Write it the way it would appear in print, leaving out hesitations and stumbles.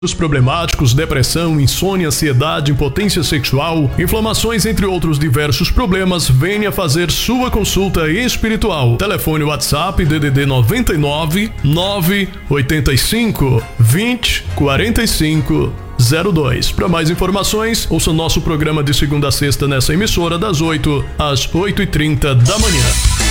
problemáticos, depressão, insônia, ansiedade, impotência sexual, inflamações, entre outros diversos problemas, venha fazer sua consulta espiritual. Telefone WhatsApp DDD 99 985 20 45 02. Para mais informações, ouça o nosso programa de segunda a sexta nessa emissora das 8 às 8h30 da manhã.